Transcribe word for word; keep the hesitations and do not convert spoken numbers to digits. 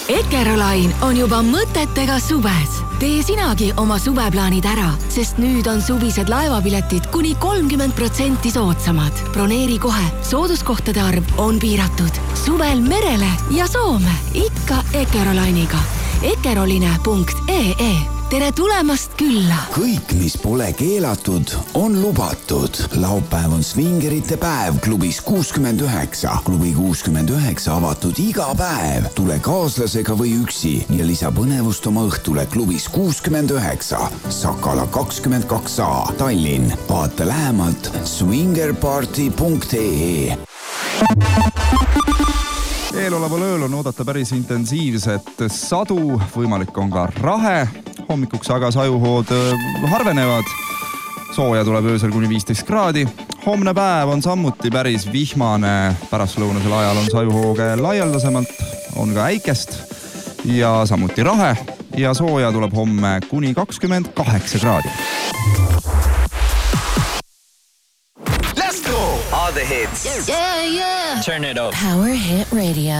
Ekerolain on juba mõtetega suves. Tee sinagi oma suveplaanid ära, sest nüüd on suvised laevapiletid kuni kolmkümmend protsenti soodsamad. Broneeri kohe, sooduskohtade arv on piiratud. Suvel merele ja Soome, ikka Ekerolainiga. ekeroline punkt ee. Tere tulemast külla! Kõik, mis pole keelatud, on lubatud. Laupäev on svingerite päev klubis kuuskümmend üheksa. Klubi kuuskümmend üheksa avatud iga päev. Tule kaaslasega või üksi ja lisa põnevust oma õhtule klubis kuuskümmend üheksa. Sakala kakskümmend kaks A, Tallinn. Vaata lähemalt swingerparty punkt ee. Eeloleval ööl on oodata päris intensiivset sadu, võimalik on ka rahe. Hommikuks aga sajuhood harvenevad. Sooja tuleb öösel kuni viisteist kraadi. Homne päev on sammuti päris vihmane. Pärastlõunasel ajal on sajuhooge laialdasemalt, on ka äikest ja samuti rahe. Ja sooja tuleb homme kuni kakskümmend kaheksa kraadi. Let's go! All the hits. Yeah, yeah. Turn it up. Power Hit Radio.